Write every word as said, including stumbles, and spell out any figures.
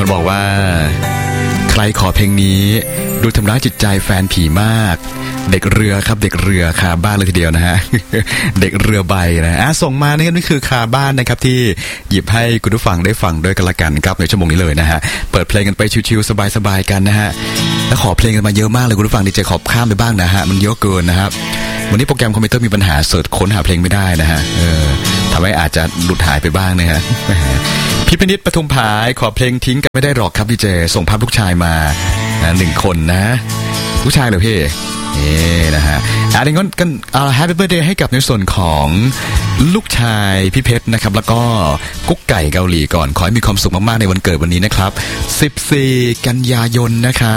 บอกว่าใครขอเพลงนี้ดูทำร้ายจิตใจแฟนผีมากเด็กเรือครับเด็กเรือคาบ้านเลยทีเดียวนะฮะ เด็กเรือใบนะอ่ะส่งมานี่คือคาบ้านนะครับที่หยิบให้คุณผู้ฟังได้ฟังด้วยกันละกันครับในชั่วโมงนี้เลยนะฮะเปิดเพลงกันไปชิวๆสบายๆกันนะฮะแล้วขอเพลงกันมาเยอะมากเลยคุณผู้ฟังดีเจขอข้ามไปบ้างนะฮะมันเยอะเกินนะครับวันนี้โปรแกรมคอมพิวเตอร์มีปัญหาเสิร์ชค้นหาเพลงไม่ได้นะฮะเออทำให้อาจจะหลุดหายไปบ้างนะฮะพี่พินิจปทุมภาขอเพลงทิ้งกันไม่ได้หรอกครับดีเจส่งภาพลูกชายมาหนึ่งคนนะลูกชายเหรอพี่นี่นะฮะอันนี้ก็อ่าแฮปปี้เบิร์ธเดย์ให้กับในส่วนของลูกชายพี่เพชรนะครับแล้วก็กุ๊กไก่เกาหลีก่อนขอให้มีความสุขมากๆในวันเกิดวันนี้นะครับสิบสี่กันยายนนะครับ